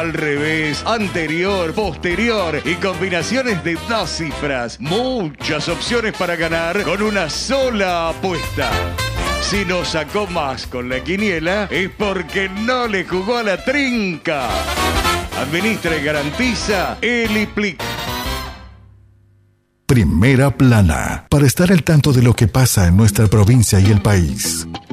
al revés, anterior, posterior y combinaciones de 2 cifras. Muchas opciones para ganar con una sola apuesta. Si no sacó más con la quiniela es porque no le jugó a la trinca. Administra y garantiza Eliplic. Primera Plana, para estar al tanto de lo que pasa en nuestra provincia y el país.